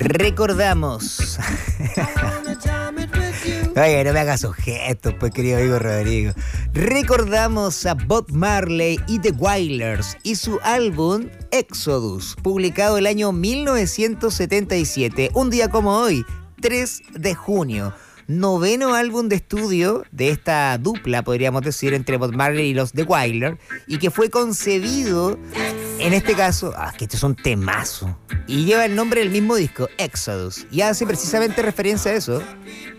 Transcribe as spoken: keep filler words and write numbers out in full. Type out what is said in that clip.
Recordamos. Oye, no me hagas gestos, pues, querido amigo Rodrigo. Recordamos a Bob Marley y The Wailers y su álbum Exodus, publicado el año mil novecientos setenta y siete, un día como hoy, tres de junio. Noveno álbum de estudio de esta dupla, podríamos decir, entre Bob Marley y los The Wailers, y que fue concebido, en este caso, ah, que este es un temazo, y lleva el nombre del mismo disco, Exodus, y hace precisamente referencia a eso,